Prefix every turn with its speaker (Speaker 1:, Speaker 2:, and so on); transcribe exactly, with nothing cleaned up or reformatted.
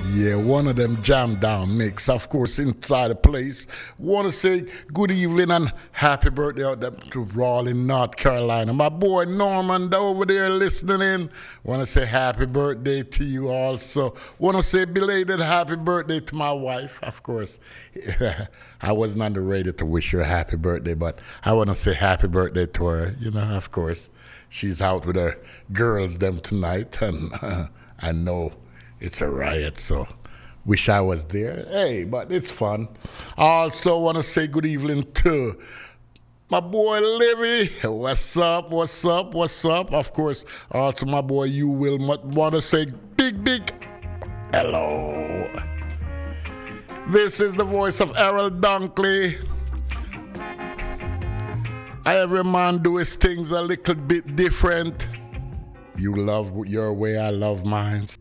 Speaker 1: Yeah, one of them jam down mix, of course, inside the place. Want to say good evening and happy birthday out there to Raleigh, North Carolina. My boy Norman over there listening in. Want to say happy birthday to you also. Want to say belated happy birthday to my wife, of course. I wasn't on the radio to wish her a happy birthday, but I want to say happy birthday to her. You know, of course, she's out with her girls them tonight, and uh, I know it's a riot, so wish I was there. Hey, but it's fun. I also want to say good evening to my boy Livy. What's up, what's up, what's up? Of course, also my boy you will want to say big, big hello. This is the voice of Errol Dunkley. Every man do his things a little bit different. You love your way, I love mine.